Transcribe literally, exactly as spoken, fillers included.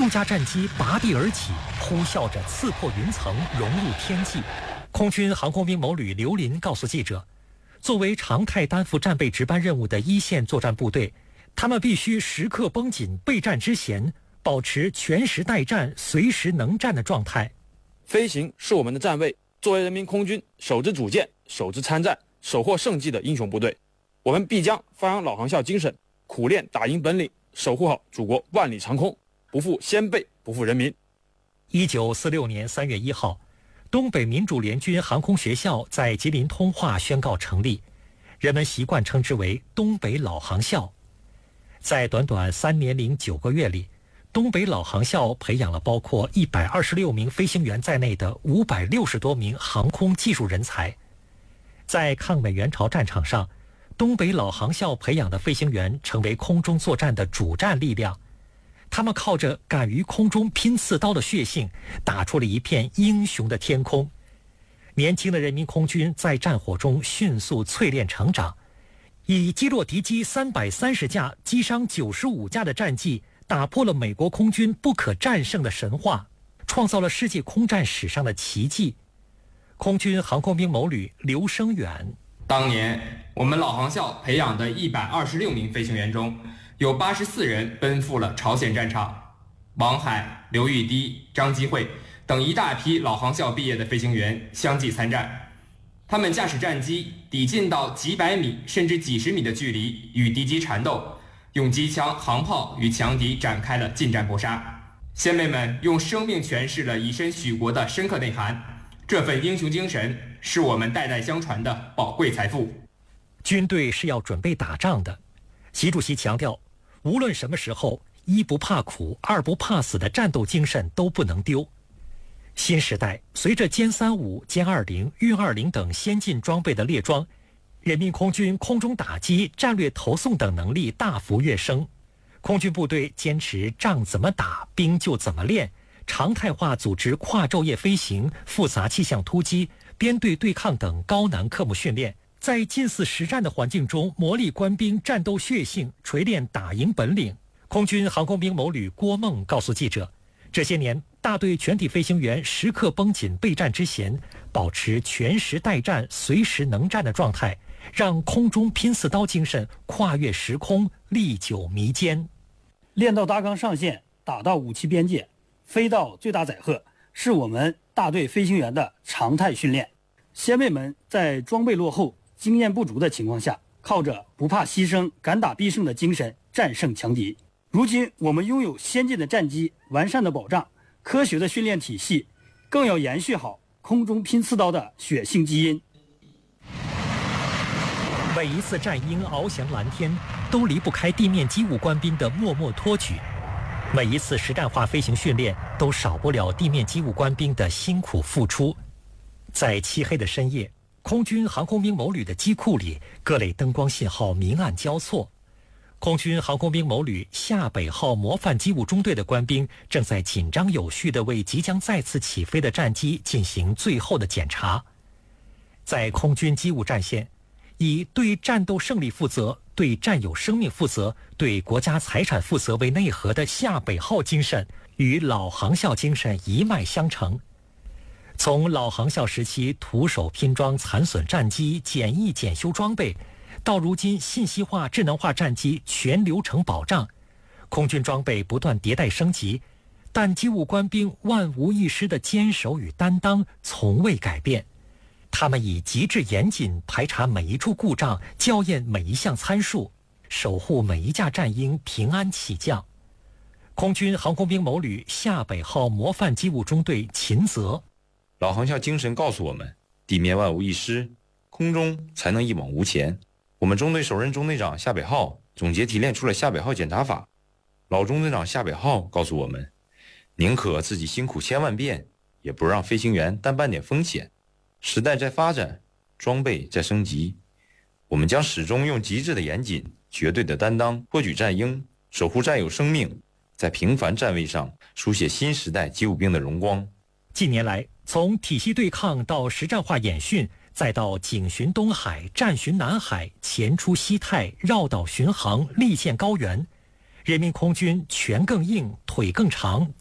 数架战机拔地而起，呼啸着刺破云层，融入天际。空军航空兵某旅刘林告诉记者，作为常态担负战备值班任务的一线作战部队，他们必须时刻绷紧备战之弦，保持全时待战、随时能战的状态。 飞行是我们的站位，作为人民空军守之主舰、守之参战、守获胜绩的英雄部队，我们必将发扬老航校精神，苦练打赢本领，守护好祖国万里长空，不负先辈，不负人民。 一九四六年三月一号，东北民主联军航空学校在吉林通化宣告成立，人们习惯称之为东北老航校。在短短三年零九个月里，东北老航校培养了包括一百二十六名飞行员在内的五百六十多名航空技术人才。在抗美援朝战场上，东北老航校培养的飞行员成为空中作战的主战力量。他们靠着敢于空中拼刺刀的血性，打出了一片英雄的天空。年轻的人民空军在战火中迅速淬炼成长，以击落敌机三百三十架、击伤九十五架的战绩，打破了美国空军不可战胜的神话，创造了世界空战史上的奇迹。空军航空兵某旅刘生远， 当年我们老航校培养的一百二十六名飞行员中，有八十四人奔赴了朝鲜战场。王海、刘玉滴、张基慧等一大批老航校毕业的飞行员相继参战，他们驾驶战机抵近到几百米甚至几十米的距离与敌机缠斗，用机枪、航炮与强敌展开了近战搏杀。先辈们用生命诠释了以身许国的深刻内涵，这份英雄精神是我们代代相传的宝贵财富。 军队是要准备打仗的，习主席强调，无论什么时候，一不怕苦，二不怕死的战斗精神都不能丢。新时代随着歼三五、歼二零、运二零等先进装备的列装，人民空军空中打击、战略投送等能力大幅跃升。空军部队坚持仗怎么打，兵就怎么练，常态化组织跨昼夜飞行、复杂气象突击、编队对抗等高难科目训练，在近似实战的环境中磨砺官兵战斗血性，锤炼打赢本领。空军航空兵某旅郭梦告诉记者，这些年大队全体飞行员时刻绷紧备战之弦，保持全时待战、随时能战的状态，让空中拼刺刀精神跨越时空，历久弥坚。 练到大纲上线，打到武器边界，飞到最大载荷，是我们大队飞行员的常态训练。先辈们在装备落后、经验不足的情况下，靠着不怕牺牲、敢打必胜的精神战胜强敌。如今我们拥有先进的战机、完善的保障、科学的训练体系，更要延续好空中拼刺刀的血性基因。 每一次战鹰翱翔蓝天，都离不开地面机务官兵的默默托举；每一次实战化飞行训练，都少不了地面机务官兵的辛苦付出。在漆黑的深夜，空军航空兵某旅的机库里，各类灯光信号明暗交错。空军航空兵某旅下北号模范机务中队的官兵正在紧张有序地为即将再次起飞的战机进行最后的检查。在空军机务战线，以对战斗胜利负责、对战友生命负责、对国家财产负责为内核的下北号精神与老航校精神一脉相承。从老航校时期徒手拼装残损战机、简易检修装备，到如今信息化、智能化战机全流程保障，空军装备不断迭代升级，但机务官兵万无一失的坚守与担当从未改变。他们以极致严谨排查每一处故障，校验每一项参数，守护每一架战鹰平安起降。空军航空兵某旅下北号模范机务中队秦泽， 老航校精神告诉我们，地面万无一失，空中才能一往无前。我们中队首任中队长夏北浩总结提炼出了夏北浩检查法。老中队长夏北浩告诉我们，宁可自己辛苦千万遍，也不让飞行员担半点风险。时代在发展，装备在升级，我们将始终用极致的严谨、绝对的担当托举战鹰，守护战友生命，在平凡站位上书写新时代机务兵的荣光。 近年来，从体系对抗到实战化演训，再到警巡东海、战巡南海、前出西太、绕岛巡航、力荐高原，人民空军拳更硬、腿更长，